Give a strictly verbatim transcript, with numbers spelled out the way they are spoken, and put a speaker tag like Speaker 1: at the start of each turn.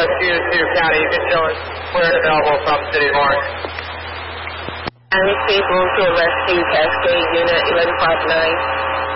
Speaker 1: rescue to your county. You can show us where it's available from City of Orange.
Speaker 2: County State Motor Rescue Cascade Unit eleven five nine.